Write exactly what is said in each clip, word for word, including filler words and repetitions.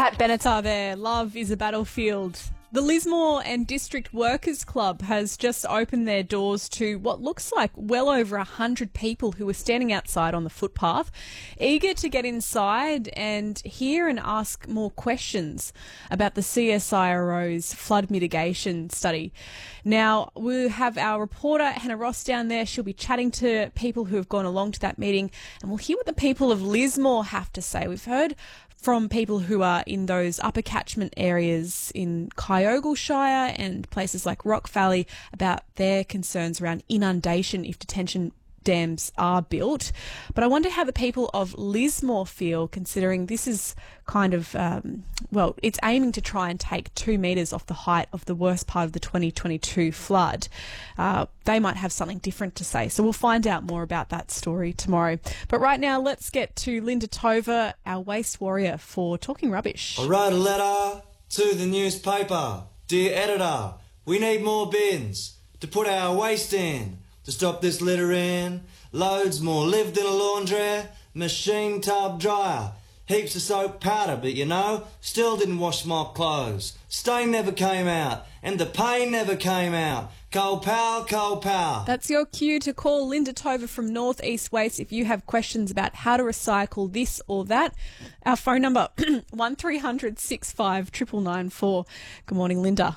Pat Benatar there. Love is a battlefield. The Lismore and District Workers Club has just opened their doors to what looks like well over one hundred people who are standing outside on the footpath, eager to get inside and hear and ask more questions about the C S I R O's flood mitigation study. Now, we'll have our reporter Hannah Ross down there. She'll be chatting to people who have gone along to that meeting, and we'll hear what the people of Lismore have to say. We've heard from people who are in those upper catchment areas in Kyogle Shire and places like Rock Valley about their concerns around inundation if detention dams are built. But I wonder how the people of Lismore feel, considering this is kind of, um, well, it's aiming to try and take two metres off the height of the worst part of the twenty twenty-two flood. Uh, they might have something different to say. So we'll find out more about that story tomorrow. But right now, let's get to Linda Tover, our waste warrior, for Talking Rubbish. I wrote a letter to the newspaper. Dear editor, we need more bins to put our waste in. To stop this littering, loads more lived in a laundry, machine tub dryer, heaps of soap powder, but you know, still didn't wash my clothes. Stain never came out, and the pain never came out. Coal power, coal power. That's your cue to call Linda Tover from North East Waste if you have questions about how to recycle this or that. Our phone number, one three hundred six five nine nine nine four. Good morning, Linda.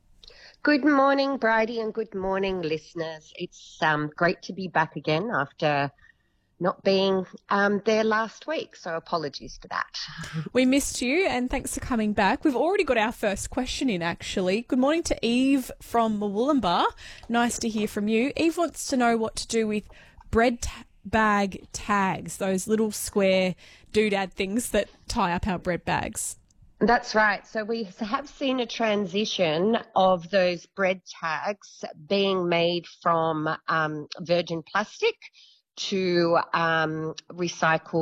Good morning, Bridie, and good morning, listeners. It's um, great to be back again after not being um, there last week, so apologies for that. We missed you, and thanks for coming back. We've already got our first question in, actually. Good morning to Eve from Murwillumbah. Nice to hear from you. Eve wants to know what to do with bread ta- bag tags, those little square doodad things that tie up our bread bags. That's right. So we have seen a transition of those bread tags being made from um, virgin plastic to um, recycled